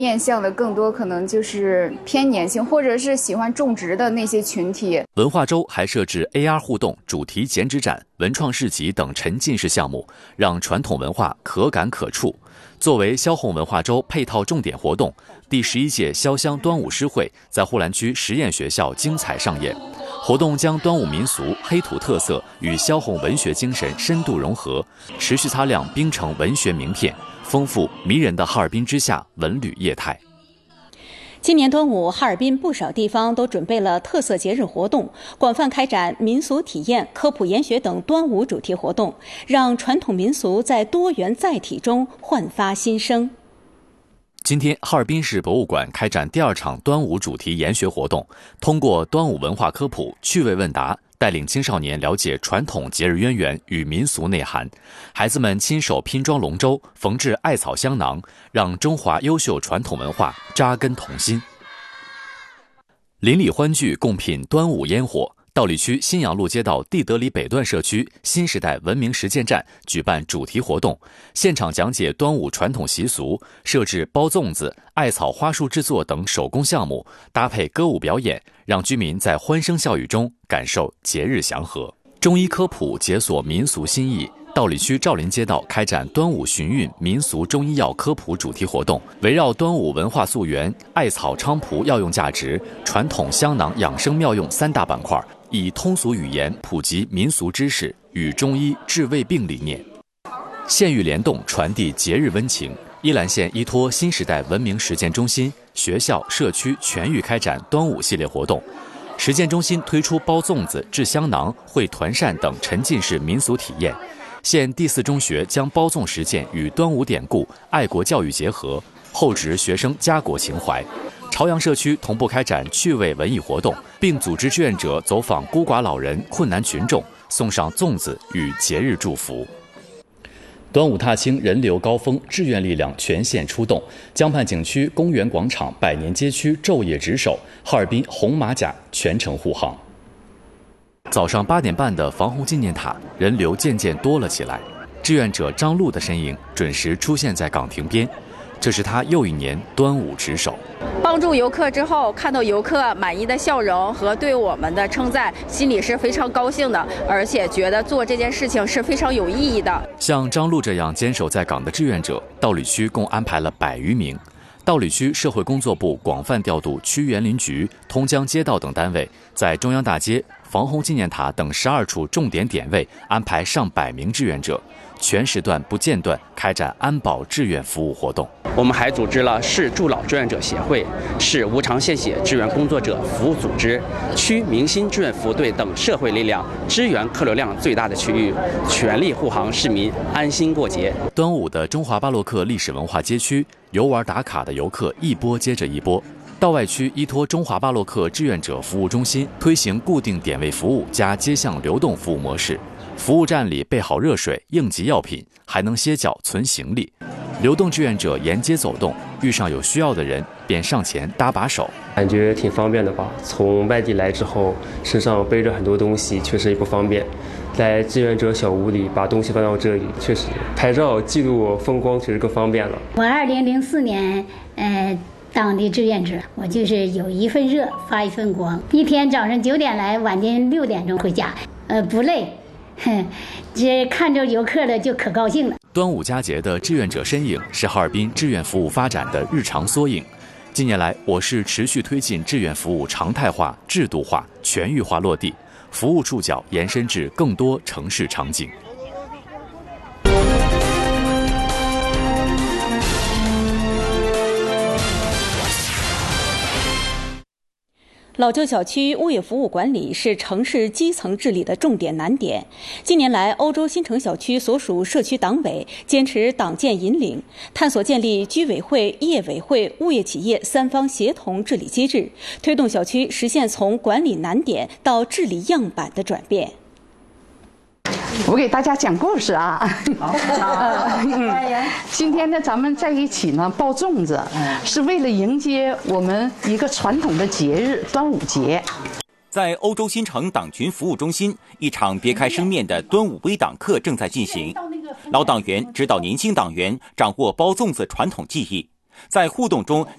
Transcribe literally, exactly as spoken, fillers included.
面向的更多可能就是偏年轻或者是喜欢种植的那些群体。 文化周还设置 A R 互动、主题剪纸展、文创市集等沉浸式项目，让传统文化可感可触。作为萧红文化周配套重点活动，第十一届潇湘端午诗会在呼兰区实验学校精彩上演。活动将端午民俗、黑土特色与萧红文学精神深度融合，持续擦亮冰城文学名片，丰富迷人的哈尔滨之夏文旅业态。 今年端午，哈尔滨不少地方都准备了特色节日活动，广泛开展民俗体验、科普研学等端午主题活动，让传统民俗在多元载体中焕发新生。 今天，哈尔滨市博物馆开展第二场端午主题研学活动，通过端午文化科普、趣味问答，带领青少年了解传统节日渊源与民俗内涵。孩子们亲手拼装龙舟、缝制艾草香囊，让中华优秀传统文化扎根童心。邻里欢聚，共品端午烟火。道里区新阳路街道地德里北段社区新时代文明实践站举办主题活动，现场讲解端午传统习俗，设置包粽子、艾草花束制作等手工项目，搭配歌舞表演，让居民在欢声笑语中感受节日祥和。中医科普解锁民俗新意。道里区兆林街道开展端午寻韵民俗中医药科普主题活动，围绕端午文化溯源、艾草菖蒲药用价值、传统香囊养生妙用三大板块，以通俗语言普及民俗知识与中医治胃病理念，县域联动传递节日温情。依兰县依托新时代文明实践中心、学校、社区全域开展端午系列活动。实践中心推出包粽子、制香囊、绘团扇等沉浸式民俗体验。县第四中学将包粽实践与端午典故、爱国教育结合，厚植学生家国情怀。朝阳社区同步开展趣味文艺活动，并组织志愿者走访孤寡老人、困难群众，送上粽子与节日祝福。端午踏青人流高峰，志愿力量全线出动，江畔景区、公园广场、百年街区昼夜值守，哈尔滨红马甲全程护航。早上八点半的防洪纪念塔人流渐渐多了起来，志愿者张璐的身影准时出现在岗亭边，这是他又一年端午值守。 帮助游客之后，看到游客满意的笑容和对我们的称赞，心里是非常高兴的，而且觉得做这件事情是非常有意义的。 像张璐这样坚守在岗的志愿者，道里区共安排了百余名。道里区社会工作部广泛调度区园林局、通江街道等单位，在中央大街、防洪纪念塔等十二处重点点位安排上百名志愿者，全时段不间断开展安保志愿服务活动。 我们还组织了市助老志愿者协会、市无偿献血志愿工作者服务组织、区明星志愿服务队等社会力量，支援客流量最大的区域，全力护航市民安心过节。 端午的中华巴洛克历史文化街区，游玩打卡的游客一波接着一波。道外区依托中华巴洛克志愿者服务中心，推行固定点位服务加街巷流动服务模式。服务站里备好热水、应急药品，还能歇脚存行李。流动志愿者沿街走动，遇上有需要的人，便上前搭把手， 感觉挺方便的吧。从外地来之后，身上背着很多东西，确实也不方便。在志愿者小屋里把东西放到这里，确实拍照记录风光，确实更方便了。 我二零零四年，呃。当的志愿者，我就是有一份热发一份光，一天早上九点来，晚间六点钟回家，呃，不累，哼，这看着游客了就可高兴了。 端午佳节的志愿者身影是哈尔滨志愿服务发展的日常缩影。近年来，我市持续推进志愿服务常态化、制度化、全域化落地，服务触角延伸至更多城市场景。 老旧小区物业服务管理是城市基层治理的重点难点。近年来，欧洲新城小区所属社区党委坚持党建引领，探索建立居委会、业委会、物业企业三方协同治理机制，推动小区实现从管理难点到治理样板的转变。 我给大家讲故事啊。好，嗯，今天呢，咱们在一起呢包粽子，是为了迎接我们一个传统的节日——端午节。 在欧洲新城党群服务中心，一场别开生面的端午微党课正在进行。老党员指导年轻党员掌握包粽子传统技艺。 在互动中